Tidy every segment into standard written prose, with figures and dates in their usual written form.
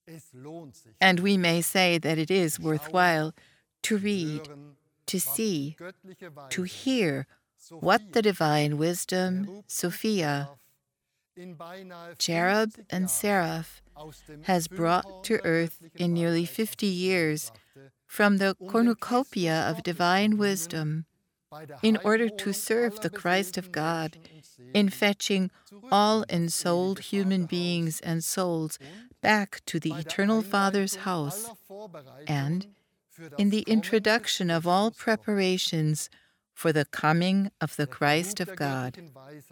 And we may say that it is worthwhile to read, to see, to hear what the divine wisdom, Sophia, cherub and seraph, has brought to earth in nearly 50 years from the cornucopia of divine wisdom in order to serve the Christ of God in fetching all ensouled human beings and souls back to the Eternal Father's house, and in the introduction of all preparations for the coming of the Christ of God.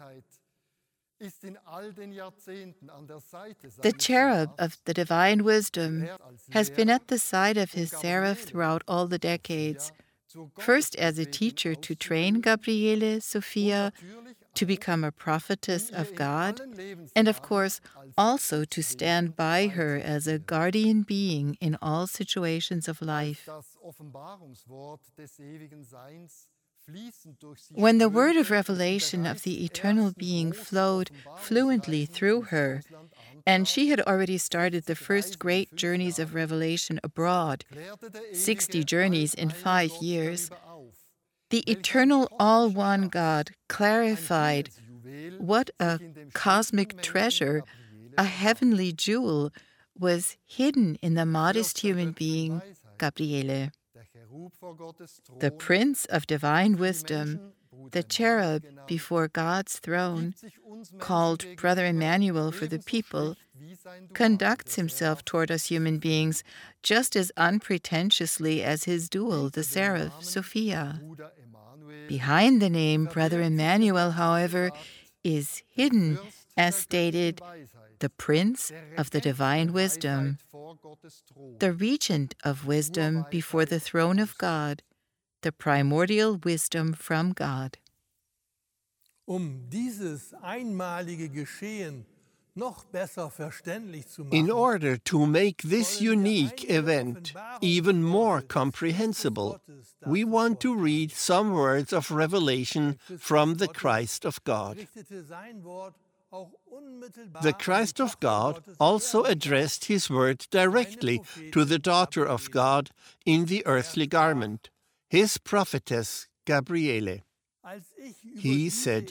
The cherub of the divine wisdom has been at the side of his seraph throughout all the decades, first as a teacher to train Gabriele Sophia to become a prophetess of God, and of course also to stand by her as a guardian being in all situations of life. When the word of revelation of the eternal being flowed fluently through her, and she had already started the first great journeys of revelation abroad, 60 journeys in 5 years, the eternal all-one God clarified what a cosmic treasure, a heavenly jewel, was hidden in the modest human being, Gabriele. The Prince of Divine Wisdom, the cherub before God's throne, called Brother Emmanuel for the people, conducts himself toward us human beings just as unpretentiously as his dual, the seraph, Sophia. Behind the name Brother Emmanuel, however, is hidden, as stated, the Prince of the Divine Wisdom, the Regent of Wisdom before the throne of God, the primordial wisdom from God. Dieses einmalige Geschehen noch besser verständlich zu machen, in order to make this unique event even more comprehensible, we want to read some words of revelation from the Christ of God. The Christ of God also addressed his word directly to the daughter of God in the earthly garment, his prophetess Gabriele. He said,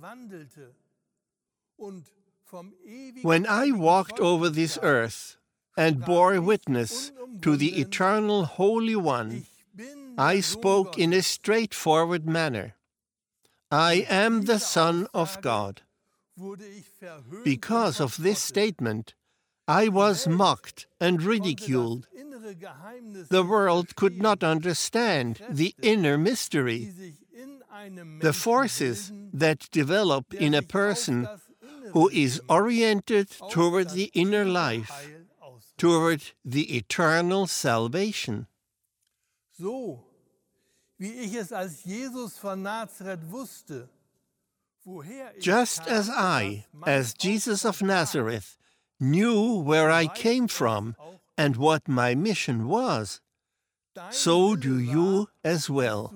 "When I walked over this earth and bore witness to the eternal Holy One, I spoke in a straightforward manner. I am the Son of God. Because of this statement, I was mocked and ridiculed. The world could not understand the inner mystery, the forces that develop in a person who is oriented toward the inner life, toward the eternal salvation. So, wie ich es als Jesus von Nazareth wusste, just as I, as Jesus of Nazareth, knew where I came from and what my mission was, so do you as well.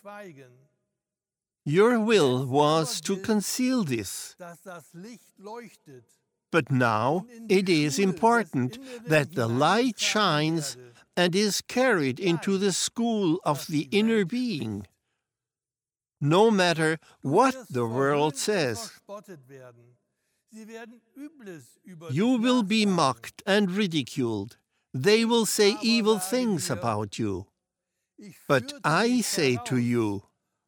Your will was to conceal this. But now it is important that the light shines and is carried into the school of the inner being. No matter what the world says, you will be mocked and ridiculed. They will say evil things about you. But I say to you,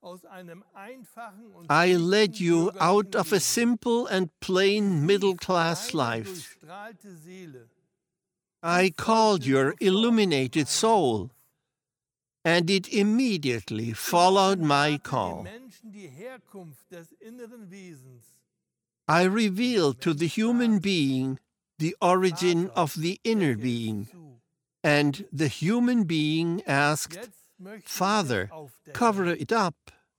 I led you out of a simple and plain middle-class life. I called your illuminated soul, and it immediately followed my call. I revealed to the human being the origin of the inner being, and the human being asked, "Father, cover it up."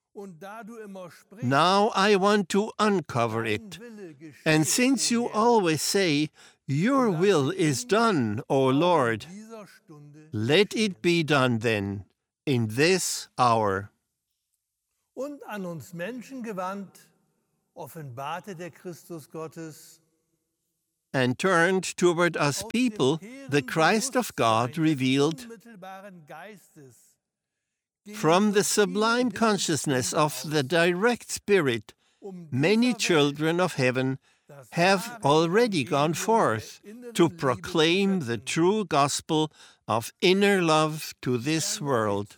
Now I want to uncover it. And since you always say, "Your will is done, O Lord," let it be done then, in this hour. Und an uns Menschen gewandt, offenbarte der Christus Gottes and turned toward us people the Christ of God revealed from the sublime consciousness of the direct Spirit. Many children of heaven have already gone forth to proclaim the true gospel of inner love to this world.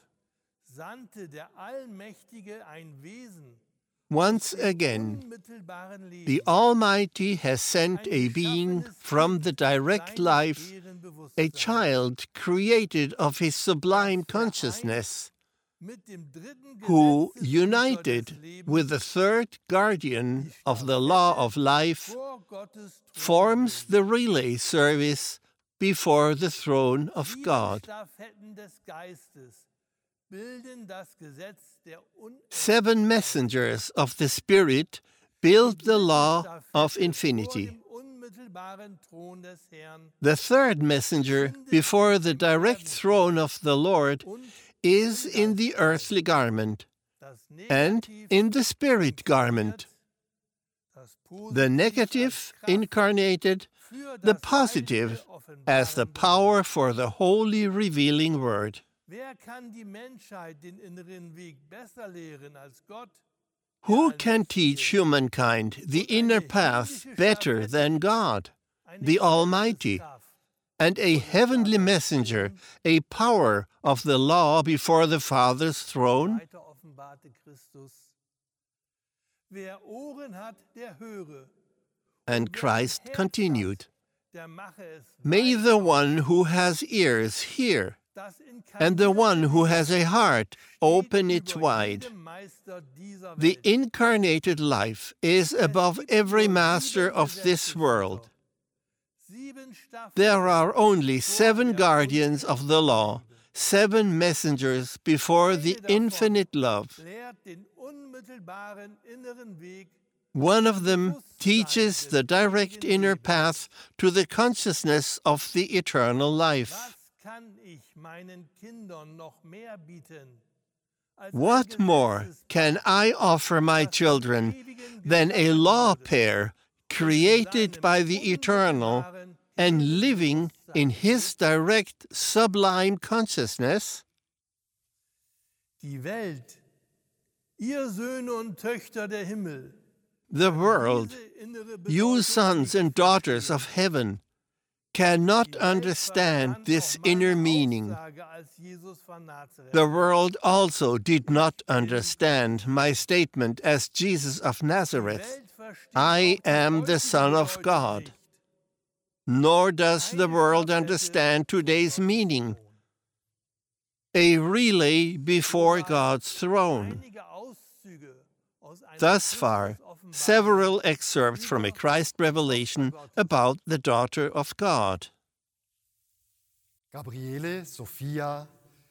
Once again, the Almighty has sent a being from the direct life, a child created of His sublime consciousness, who, united with the third guardian of the law of life, forms the relay service before the throne of God. 7 messengers of the Spirit build the law of infinity. The third messenger before the direct throne of the Lord is in the earthly garment and in the spirit garment. The negative incarnated, the positive as the power for the holy revealing word. Who can teach humankind the inner path better than God, the Almighty, and a heavenly messenger, a power of the law before the Father's throne? And Christ continued, "May the one who has ears hear, and the one who has a heart open it wide." The incarnated life is above every master of this world. There are only 7 guardians of the law, 7 messengers before the infinite love. One of them teaches the direct inner path to the consciousness of the eternal life. What more can I offer my children than a law pair created by the Eternal and living in His direct sublime consciousness? The world, you sons and daughters of heaven, cannot understand this inner meaning. The world also did not understand my statement as Jesus of Nazareth, "I am the Son of God." Nor does the world understand today's meaning, a relay before God's throne. Thus far, several excerpts from a Christ revelation about the daughter of God. Gabriele, Sophia,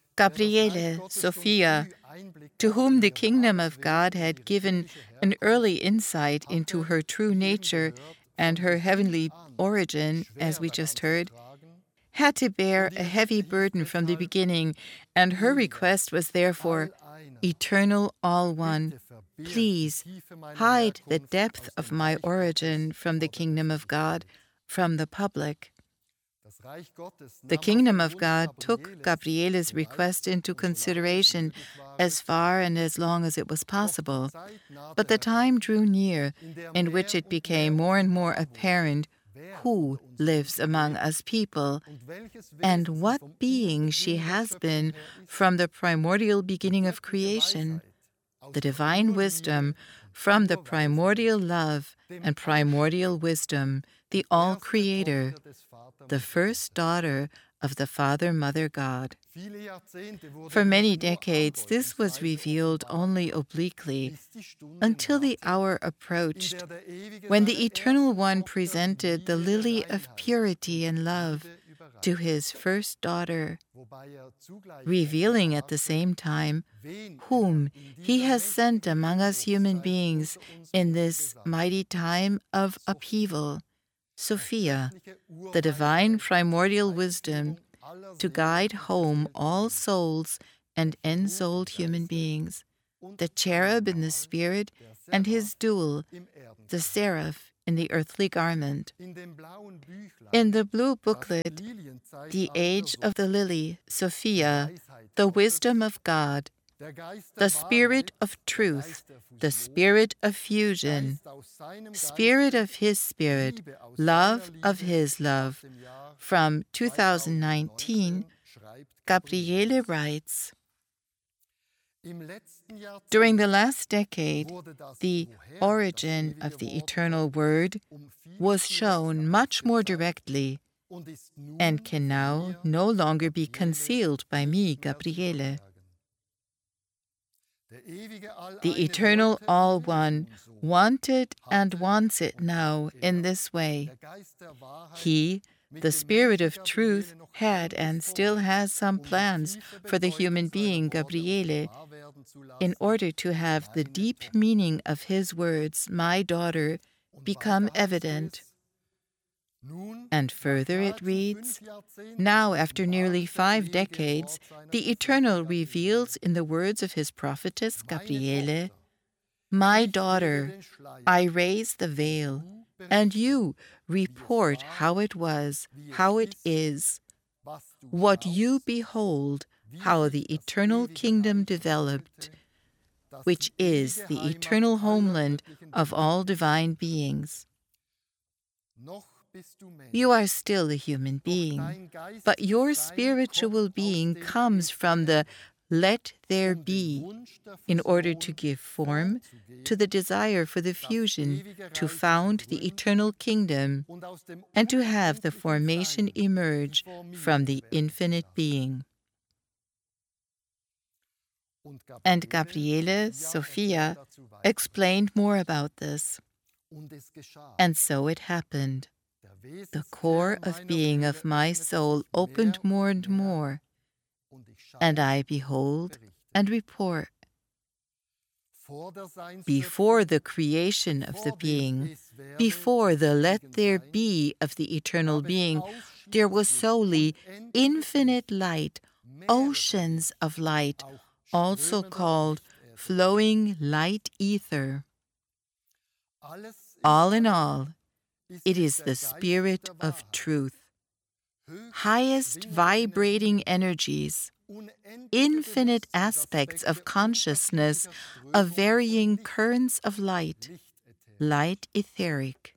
to whom the kingdom of God had given an early insight into her true nature and her heavenly origin, as we just heard, had to bear a heavy burden from the beginning, and her request was therefore, "Eternal All One, please hide the depth of my origin from the kingdom of God, from the public." The kingdom of God took Gabriele's request into consideration as far and as long as it was possible, but the time drew near in which it became more and more apparent who lives among us people and what being she has been from the primordial beginning of creation, the divine wisdom from the primordial love and primordial wisdom, the All-Creator, the first daughter of the Father, Mother, God. For many decades, this was revealed only obliquely, until the hour approached when the Eternal One presented the lily of purity and love to His first daughter, revealing at the same time whom He has sent among us human beings in this mighty time of upheaval, Sophia, the divine primordial wisdom, to guide home all souls and ensouled human beings, the cherub in the spirit and his dual, the seraph in the earthly garment. In the blue booklet, The Age of the Lily, Sophia, the Wisdom of God, the Spirit of Truth, the Spirit of Fusion, Spirit of His Spirit, Love of His Love, from 2019, Gabriele writes, during the last decade, the origin of the eternal Word was shown much more directly and can now no longer be concealed by me, Gabriele. The eternal All One wanted and wants it now in this way. He, the Spirit of Truth, had and still has some plans for the human being, Gabriele, in order to have the deep meaning of his words, my daughter, become evident. And further it reads, now after nearly 5 decades, the Eternal reveals in the words of his prophetess Gabriele, my daughter, I raise the veil, and you report how it was, how it is, what you behold, how the eternal kingdom developed, which is the eternal homeland of all divine beings. You are still a human being, but your spiritual being comes from the let there be in order to give form to the desire for the fusion, to found the eternal kingdom, and to have the formation emerge from the infinite being. And Gabriele, Sophia, explained more about this. And so it happened. The core of being of my soul opened more and more, and I behold and report. Before the creation of the being, before the let there be of the eternal being, there was solely infinite light, oceans of light, also called flowing light ether. All in all, it is the Spirit of Truth, highest vibrating energies, infinite aspects of consciousness, of varying currents of light, light etheric.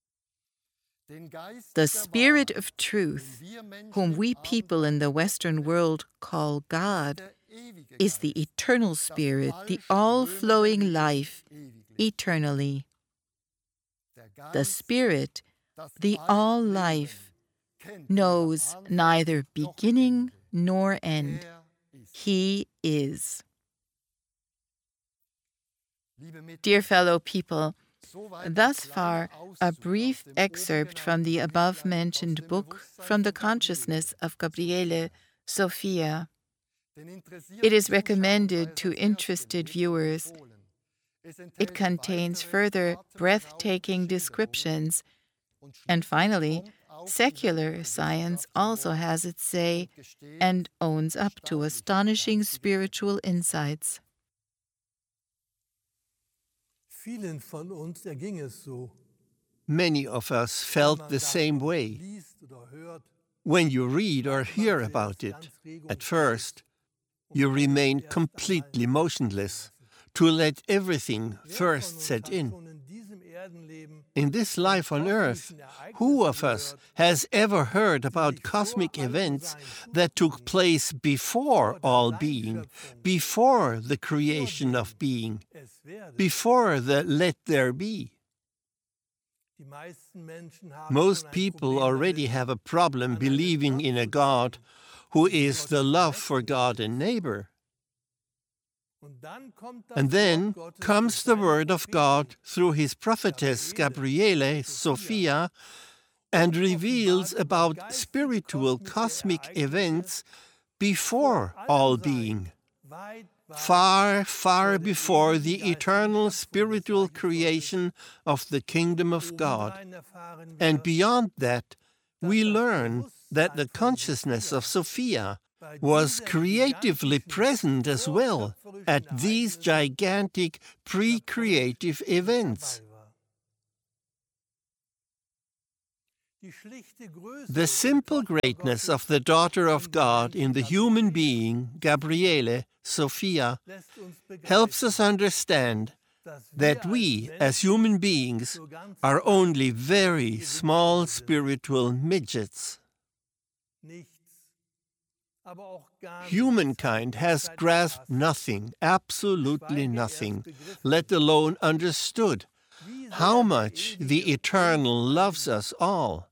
The Spirit of Truth, whom we people in the Western world call God, is the eternal Spirit, the all-flowing life, eternally. The Spirit, the all-life, knows neither beginning nor end. He is. Dear fellow people, thus far, a brief excerpt from the above-mentioned book from the consciousness of Gabriele, Sophia. It is recommended to interested viewers. It contains further breathtaking descriptions. And finally, secular science also has its say and owns up to astonishing spiritual insights. Many of us felt the same way. When you read or hear about it, at first, you remain completely motionless to let everything first set in. In this life on earth, who of us has ever heard about cosmic events that took place before all being, before the creation of being, before the let there be? Most people already have a problem believing in a God who is the love for God and neighbor. And then comes the word of God through his prophetess Gabriele, Sophia, and reveals about spiritual cosmic events before all being, far, far before the eternal spiritual creation of the kingdom of God. And beyond that, we learn that the consciousness of Sophia was creatively present as well at these gigantic pre-creative events. The simple greatness of the daughter of God in the human being, Gabriele, Sophia, helps us understand that we, as human beings, are only very small spiritual midgets. Humankind has grasped nothing, absolutely nothing, let alone understood how much the Eternal loves us all.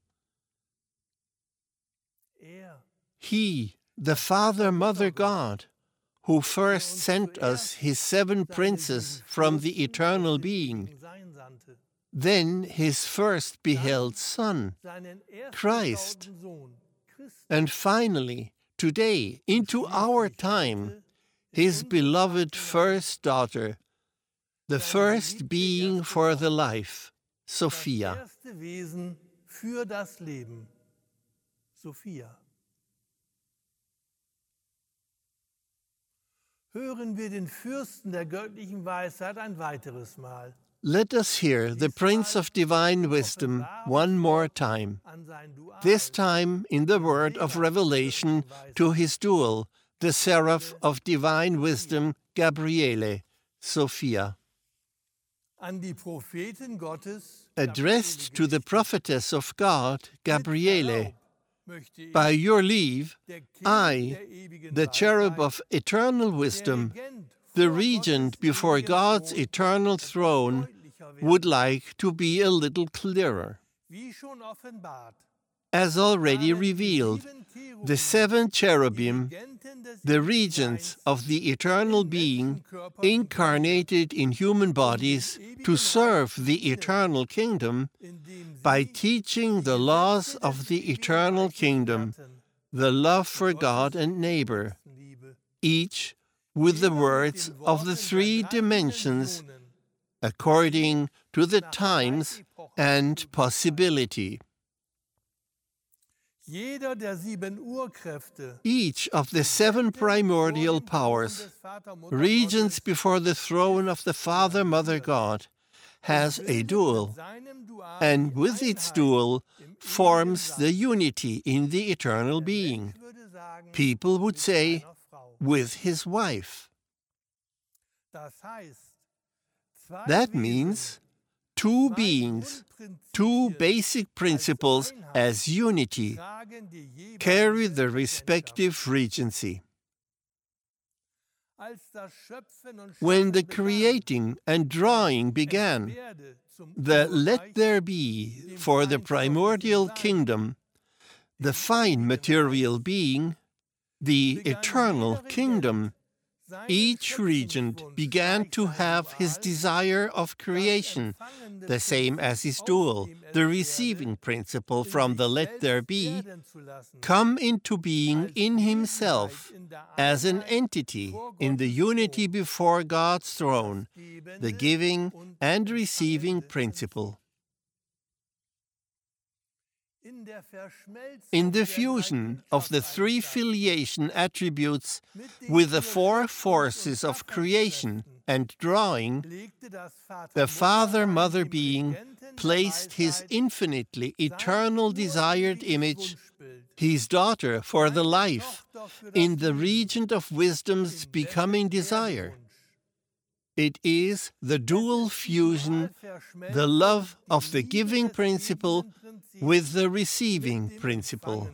He, the Father, Mother God, who first sent us his 7 princes from the eternal being, then his first beheld Son, Christ, and finally, today, into our time, his beloved first daughter, the first being for the life, Sophia. Hören wir den Fürsten der göttlichen Weisheit ein weiteres Mal. Let us hear the Prince of Divine Wisdom one more time, this time in the word of revelation to his dual, the Seraph of Divine Wisdom, Gabriele, Sophia. Addressed to the prophetess of God, Gabriele, by your leave, I, the cherub of eternal wisdom, the regent before God's eternal throne, would like to be a little clearer. As already revealed, the 7 cherubim, the regents of the eternal being, incarnated in human bodies to serve the eternal kingdom by teaching the laws of the eternal kingdom, the love for God and neighbor, each with the words of the 3 dimensions, according to the times and possibility. Each of the 7 primordial powers, regents before the throne of the Father, Mother God, has a dual, and with its dual forms the unity in the eternal being. People would say, with his wife. That means 2 beings, 2 basic principles as unity, carry the respective regency. When the creating and drawing began, the let there be for the primordial kingdom, the fine material being, the eternal kingdom, each regent began to have his desire of creation, the same as his dual, the receiving principle from the let there be, come into being in himself as an entity in the unity before God's throne, the giving and receiving principle. In the fusion of the 3 filiation attributes with the 4 forces of creation and drawing, the Father-Mother being placed his infinitely eternal desired image, his daughter for the life, in the regent of wisdom's becoming desire. It is the dual fusion, the love of the giving principle with the receiving principle.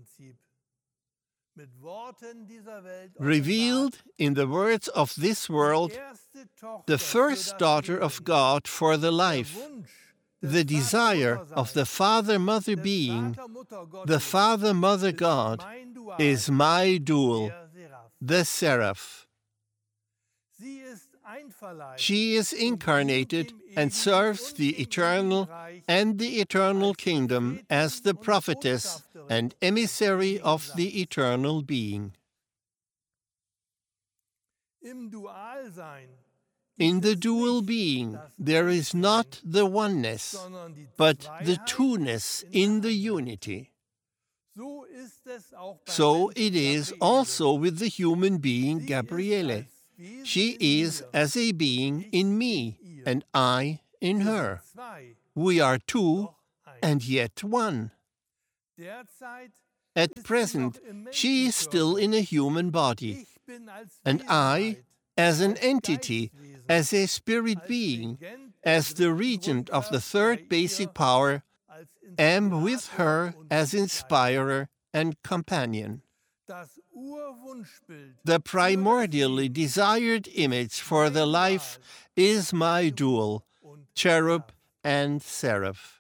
Revealed in the words of this world, the first daughter of God for the life, the desire of the Father-Mother being, the Father-Mother God, is my dual, the Seraph. She is incarnated and serves the eternal and the eternal kingdom as the prophetess and emissary of the eternal being. In the dual being, there is not the oneness, but the two-ness in the unity. So it is also with the human being Gabriele. She is as a being in me, and I in her. We are 2, and yet 1. At present, she is still in a human body, and I, as an entity, as a spirit being, as the regent of the third basic power, am with her as inspirer and companion. The primordially desired image for the life is my dual, cherub and seraph.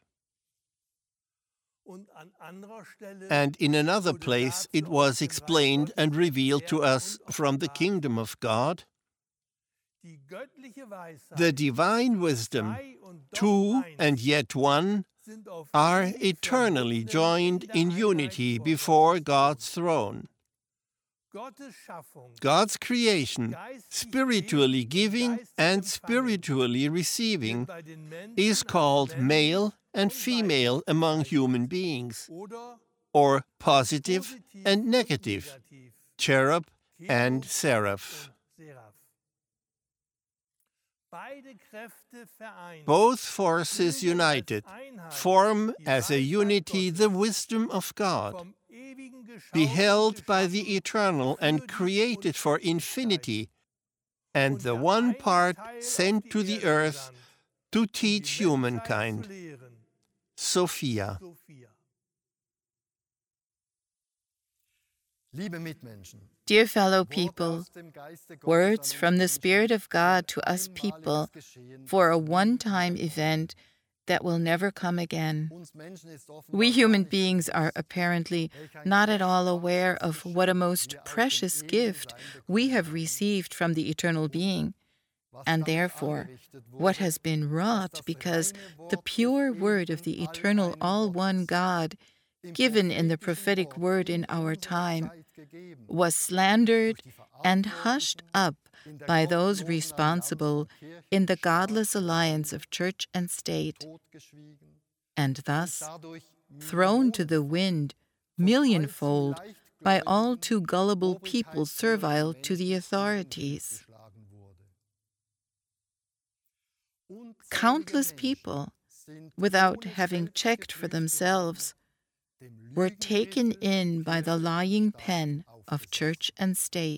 And in another place it was explained and revealed to us from the kingdom of God. The divine wisdom, two and yet one, are eternally joined in unity before God's throne. God's creation, spiritually giving and spiritually receiving, is called male and female among human beings, or positive and negative, cherub and seraph. Both forces united form as a unity the wisdom of God, beheld by the eternal and created for infinity, and the one part sent to the earth to teach humankind. Sophia. Dear fellow people, words from the Spirit of God to us people for a one-time event that will never come again. We human beings are apparently not at all aware of what a most precious gift we have received from the eternal being, and therefore what has been wrought because the pure word of the eternal all-one God, given in the prophetic word in our time, was slandered and hushed up by those responsible in the godless alliance of church and state, and thus thrown to the wind millionfold by all too gullible people servile to the authorities. Countless people, without having checked for themselves, were taken in by the lying pen of church and state.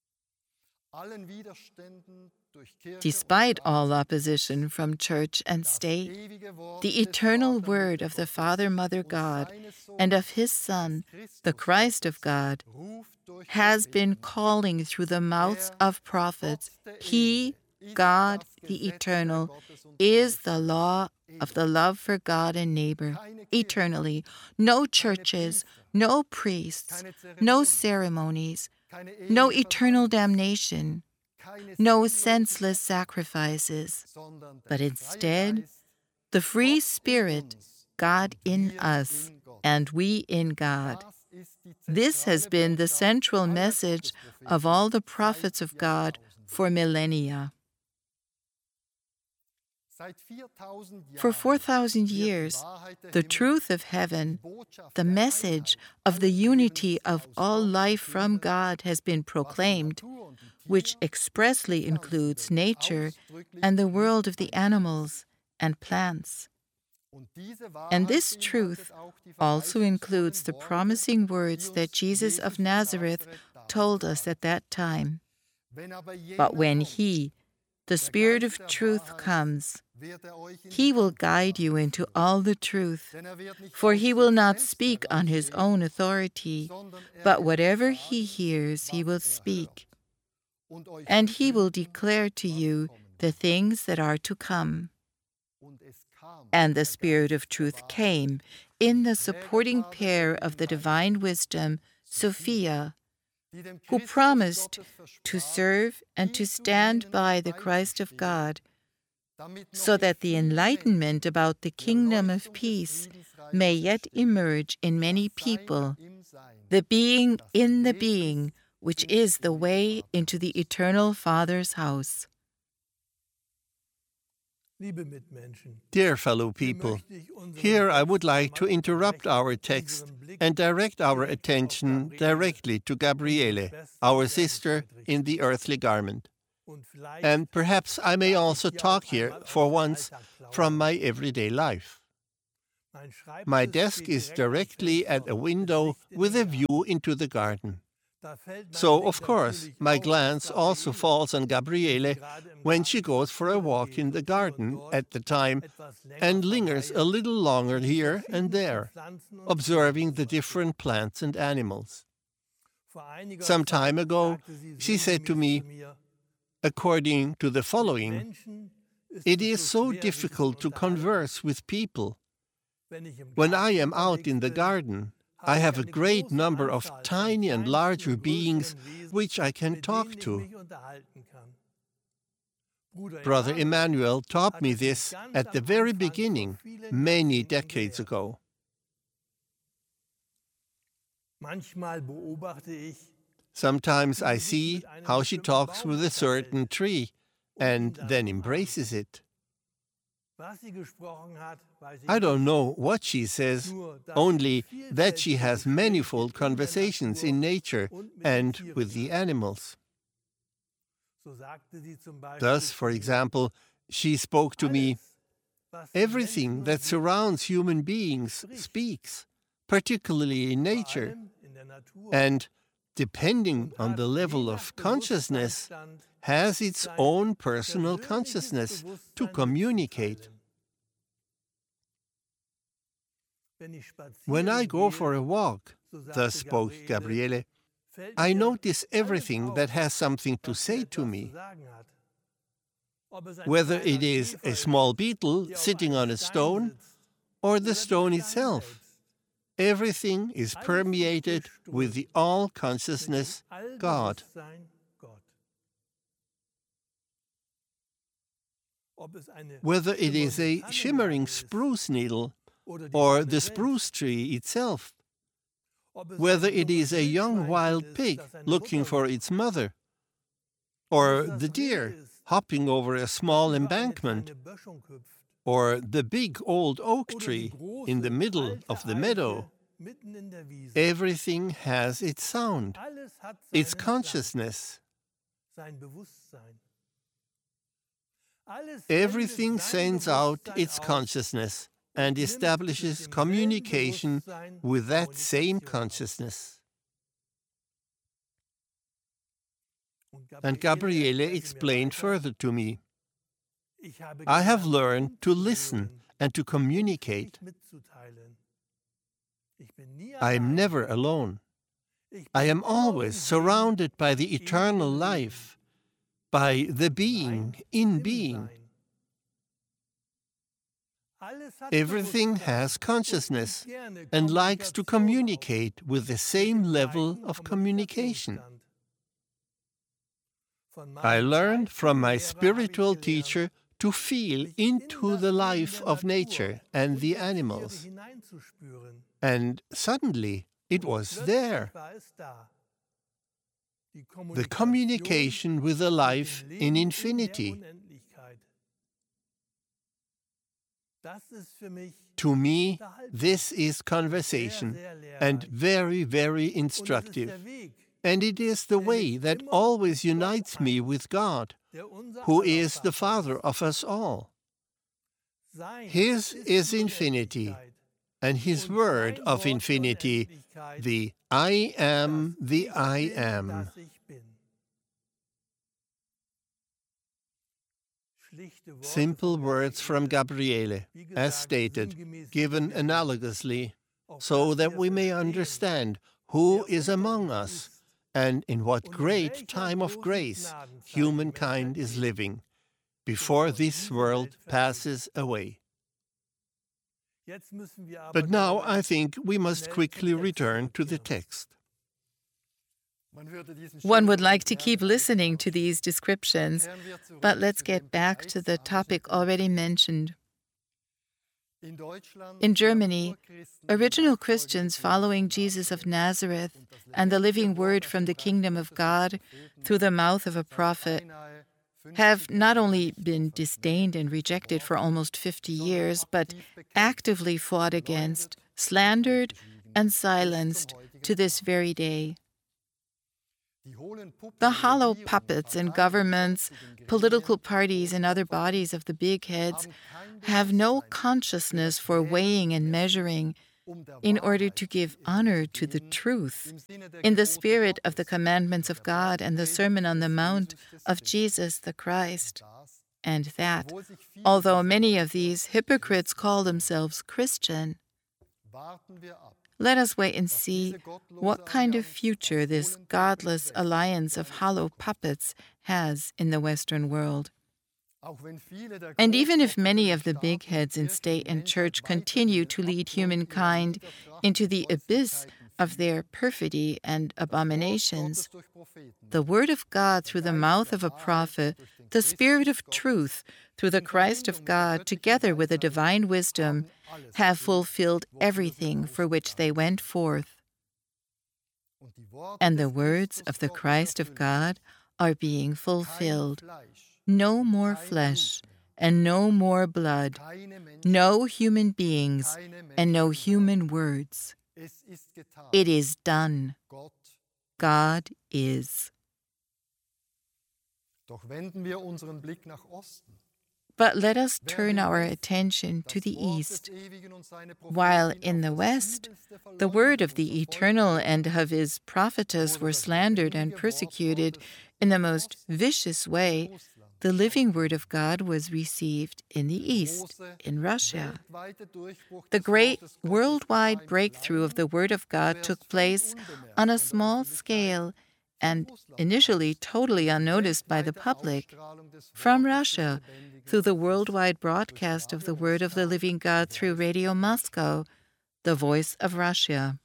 Despite all opposition from church and state, the eternal word of the Father, Mother God, and of His Son, the Christ of God, has been calling through the mouths of prophets. He, God, the Eternal, is the law of the love for God and neighbor, eternally. No churches, no priests, no ceremonies, no eternal damnation, no senseless sacrifices, but instead, the free Spirit, God in us, and we in God. This has been the central message of all the prophets of God for millennia. For 4,000 years, the truth of heaven, the message of the unity of all life from God has been proclaimed, which expressly includes nature and the world of the animals and plants. And this truth also includes the promising words that Jesus of Nazareth told us at that time. But when He, the Spirit of truth, comes, He will guide you into all the truth, for He will not speak on His own authority, but whatever He hears, He will speak, and He will declare to you the things that are to come. And the Spirit of truth came in the supporting pair of the divine wisdom, Sophia, who promised to serve and to stand by the Christ of God, so that the enlightenment about the kingdom of peace may yet emerge in many people, the being in the being, which is the way into the eternal Father's house. Dear fellow people, here I would like to interrupt our text and direct our attention directly to Gabriele, our sister in the earthly garment. And perhaps I may also talk here, for once, from my everyday life. My desk is directly at a window with a view into the garden. So, of course, my glance also falls on Gabriele when she goes for a walk in the garden at the time and lingers a little longer here and there, observing the different plants and animals. Some time ago, she said to me, according to the following, "It is so difficult to converse with people. When I am out in the garden, I have a great number of tiny and larger beings which I can talk to." Brother Emmanuel taught me this at the very beginning, many decades ago. Sometimes I see how she talks with a certain tree and then embraces it. I don't know what she says, only that she has manifold conversations in nature and with the animals. Thus, for example, she spoke to me, "Everything that surrounds human beings speaks, particularly in nature, and depending on the level of consciousness, has its own personal consciousness to communicate. When I go for a walk," thus spoke Gabriele, "I notice everything that has something to say to me. Whether it is a small beetle sitting on a stone or the stone itself, everything is permeated with the all-consciousness God." Whether it is a shimmering spruce needle or the spruce tree itself, whether it is a young wild pig looking for its mother, or the deer hopping over a small embankment, or the big old oak tree in the middle of the meadow, everything has its sound, its consciousness. Everything sends out its consciousness and establishes communication with that same consciousness. And Gabriele explained further to me, "I have learned to listen and to communicate. I am never alone. I am always surrounded by the eternal life, by the being in being. Everything has consciousness and likes to communicate with the same level of communication. I learned from my spiritual teacher to feel into the life of nature and the animals. And suddenly it was there. The communication with the life in infinity. To me, this is conversation, and very, very instructive. And it is the way that always unites me with God, who is the Father of us all. His is infinity, and His word of infinity, the I am the I am. Simple words from Gabriele, as stated, given analogously, so that we may understand who is among us and in what great time of grace humankind is living before this world passes away. But now I think we must quickly return to the text. One would like to keep listening to these descriptions, but let's get back to the topic already mentioned. In Germany, original Christians following Jesus of Nazareth and the living word from the kingdom of God through the mouth of a prophet have not only been disdained and rejected for almost 50 years, but actively fought against, slandered, and silenced to this very day. The hollow puppets in governments, political parties, and other bodies of the big heads have no consciousness for weighing and measuring in order to give honor to the truth in the spirit of the commandments of God and the Sermon on the Mount of Jesus the Christ. And that, although many of these hypocrites call themselves Christian, let us wait and see what kind of future this godless alliance of hollow puppets has in the Western world. And even if many of the big heads in state and church continue to lead humankind into the abyss of their perfidy and abominations, the Word of God through the mouth of a prophet, the Spirit of truth through the Christ of God, together with the divine wisdom, have fulfilled everything for which they went forth. And the words of the Christ of God are being fulfilled. No more flesh and no more blood, no human beings and no human words. It is done. God is. But let us turn our attention to the east. While in the west, the word of the Eternal and of his prophetess were slandered and persecuted in the most vicious way, the living word of God was received in the east, in Russia. The great worldwide breakthrough of the word of God took place on a small scale and initially totally unnoticed by the public, from Russia, through the worldwide broadcast of the Word of the Living God through Radio Moscow, the Voice of Russia.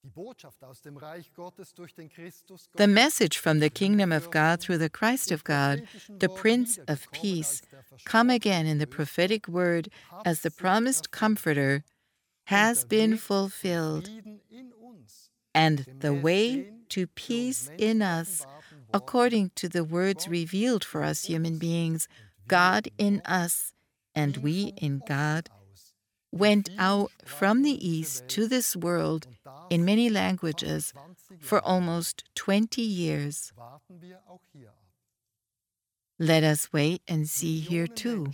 The message from the Kingdom of God through the Christ of God, the Prince of Peace, come again in the prophetic word as the promised Comforter, has been fulfilled, and the way to peace in us, according to the words revealed for us human beings, God in us and we in God, went out from the east to this world in many languages for almost 20 years. Let us wait and see here too.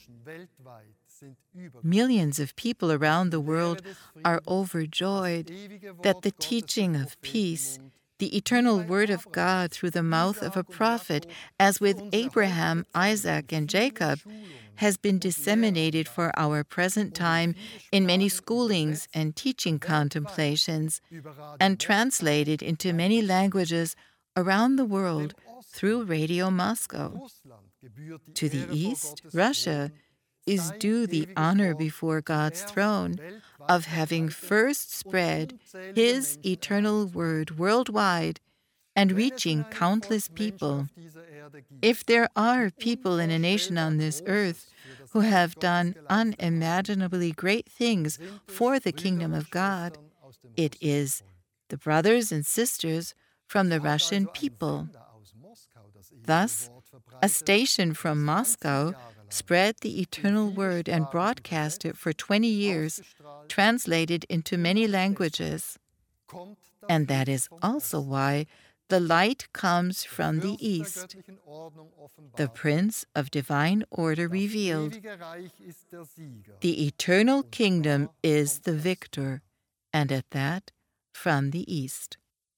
Millions of people around the world are overjoyed that the teaching of peace, the eternal word of God through the mouth of a prophet, as with Abraham, Isaac, and Jacob, has been disseminated for our present time in many schoolings and teaching contemplations, and translated into many languages around the world through Radio Moscow. To the east, Russia, is due the honor before God's throne of having first spread His eternal word worldwide and reaching countless people. If there are people in a nation on this earth who have done unimaginably great things for the kingdom of God, it is the brothers and sisters from the Russian people. Thus, a station from Moscow spread the eternal word and broadcast it for 20 years, translated into many languages. And that is also why the light comes from the east, the Prince of Divine Order revealed. The eternal kingdom is the victor, and at that, from the east.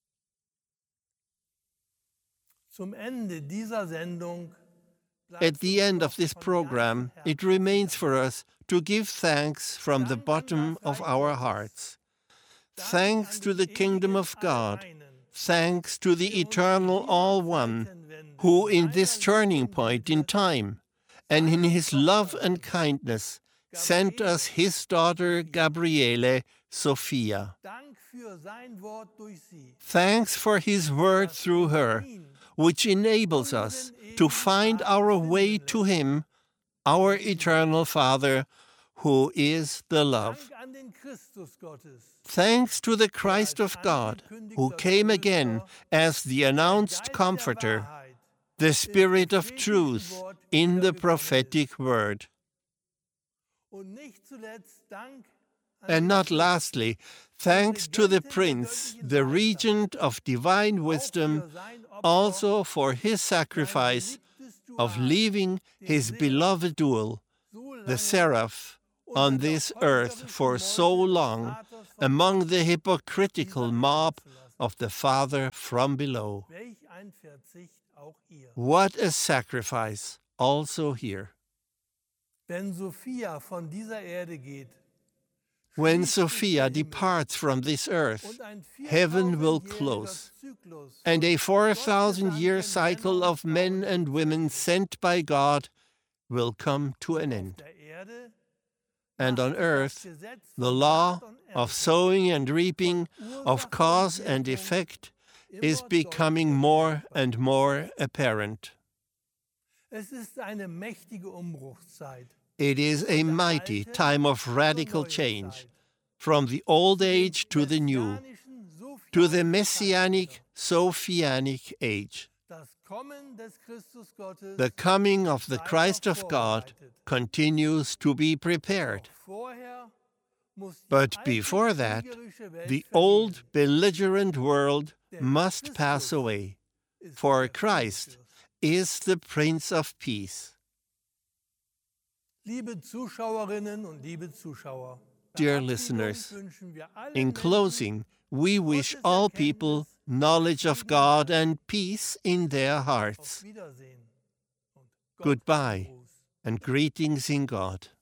At the end of this program, it remains for us to give thanks from the bottom of our hearts. Thanks to the kingdom of God, thanks to the eternal All One, who in this turning point in time and in his love and kindness sent us his daughter Gabriele Sophia. Thanks for his word through her, which enables us to find our way to him, our eternal Father, who is the love. Thanks to the Christ of God, who came again as the announced Comforter, the Spirit of truth in the prophetic word. And not lastly, thanks to the Prince, the Regent of divine wisdom, also for his sacrifice of leaving his beloved dual, the seraph, on this earth for so long among the hypocritical mob of the Father from below. What a sacrifice also here. Wenn Sophia von dieser Erde geht, when Sophia departs from this earth, heaven will close, and a 4,000-year cycle of men and women sent by God will come to an end. And on earth, the law of sowing and reaping, of cause and effect, is becoming more and more apparent. It is a mighty time of radical change, from the old age to the new, to the messianic, Sophianic age. The coming of the Christ of God continues to be prepared. But before that, the old belligerent world must pass away, for Christ is the Prince of Peace. Dear listeners, in closing, we wish all people knowledge of God and peace in their hearts. Goodbye and greetings in God.